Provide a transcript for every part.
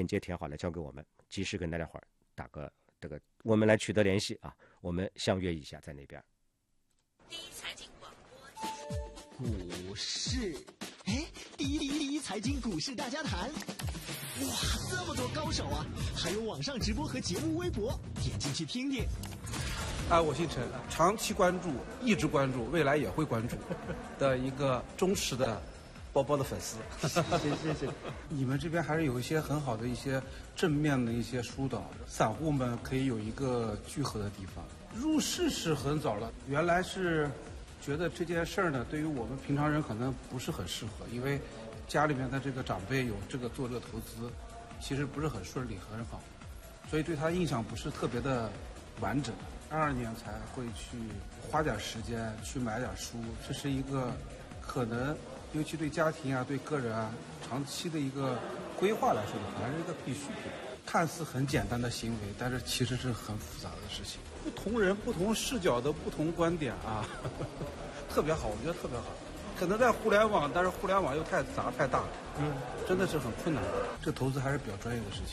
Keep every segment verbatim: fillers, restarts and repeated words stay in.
接填好来交给我们，及时跟大家伙儿打个这个，我们来取得联系啊，我们相约一下在那边。 第一财经广播， 股市，哎，第一第一第一财经股市大家谈，哇，这么多高手啊！还有网上直播和节目微博，点进去听听。 啊，我姓陈，长期关注，一直关注，未来也会关注的一个忠实的包包的粉丝。 谢谢谢谢。 你们这边还是有一些很好的一些正面的一些疏导，散户们可以有一个聚合的地方。入市是很早了，原来是觉得这件事儿呢，对于我们平常人可能不是很适合，因为家里面的这个长辈有这个做这个投资，其实不是很顺利很好，所以对他印象不是特别的完整。二二年才会去花点时间去买点书，这是一个可能尤其对家庭啊对个人啊长期的一个规划来说的，还是一个必需品。看似很简单的行为，但是其实是很复杂的事情。不同人不同视角的不同观点啊，呵呵特别好，我觉得特别好。可能在互联网，但是互联网又太杂太大，嗯，真的是很困难的。这投资还是比较专业的事情。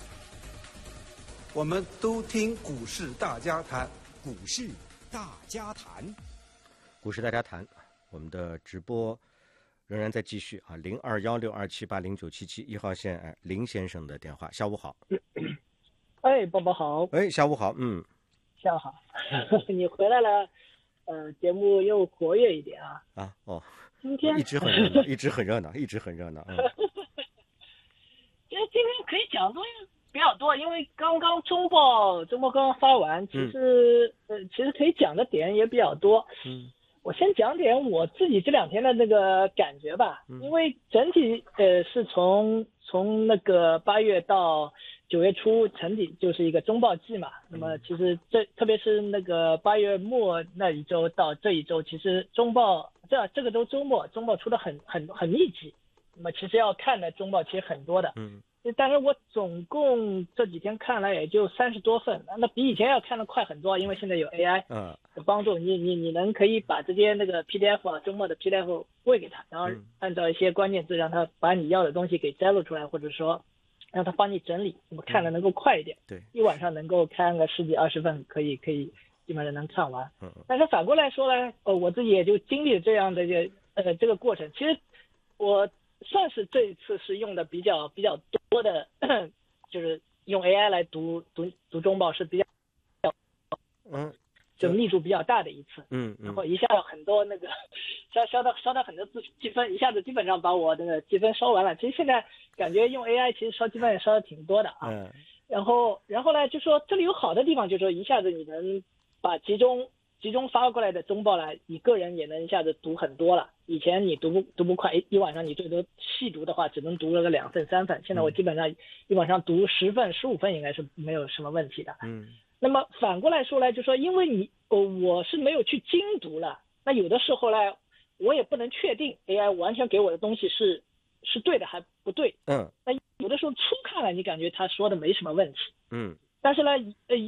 我们都听股市大家谈， 股市大家谈， 股市大家谈，我们的直播仍然在继续啊，零二幺六二七八零九七七一号线，哎，林先生的电话，下午好。 哎，宝宝好。 哎，下午好，嗯， 下午好。你回来了，呃，节目又活跃一点啊。 啊，哦， 今天一直很热闹，一直很热闹，一直很热闹。嗯， 其实今天可以讲的东西比较多，因为刚刚中报中报刚刚发完，其实、嗯、呃，其实可以讲的点也比较多。 嗯。 我先讲点我自己这两天的那个感觉吧，因为整体呃是从从那个八月到九月初，整体就是一个中报季嘛。那么其实这特别是那个八月末那一周到这一周，其实中报这这个周周末中报出的很很很密集。那么其实要看的中报其实很多的，嗯。但是我总共这几天看来也就三十多份，那比以前要看的快很多，因为现在有 A I 嗯帮助你，你你能可以把这些那个 P D F 啊，周末的 P D F 喂给他，然后按照一些关键字让他把你要的东西给摘录出来，或者说让他帮你整理，那么看的能够快一点。 对， 一晚上能够看个十几二十份，可以可以基本上能看完。嗯，但是反过来说呢，呃，我自己也就经历了这样的这呃这个过程，其实我。算是这一次是用的比较比较多的，就是用 A I 来读读读中报是比较， 嗯， 就密度比较大的一次， 嗯嗯， 然后一下很多那个烧烧到烧到很多字积分，一下子基本上把我那个积分烧完了。其实现在感觉用 A I 其实烧积分也烧的挺多的啊，嗯，然后然后呢就说这里有好的地方，就是说一下子你能把集中。集中发过来的中报来，你个人也能一下子读很多了。以前你读不读不快，一一晚上你最多细读的话，只能读了个两份三份。现在我基本上一晚上读十份、十五份，应该是没有什么问题的。嗯。那么反过来说呢，就说因为你我我是没有去精读了，那有的时候呢，我也不能确定 A I 完全给我的东西是是对的还不对。嗯。那有的时候初看了，你感觉他说的没什么问题。嗯。但是呢，呃。